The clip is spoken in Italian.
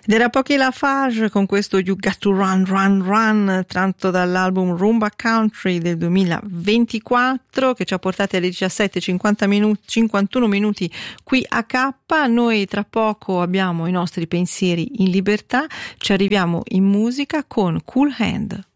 Ed era Pochi Lafage con questo You Got to Run, Run, Run, tratto dall'album Rumba Country del 2024, che ci ha portati alle 17:51 minuti qui a K. Noi tra poco abbiamo i nostri pensieri in libertà, ci arriviamo in musica con Cool Hand.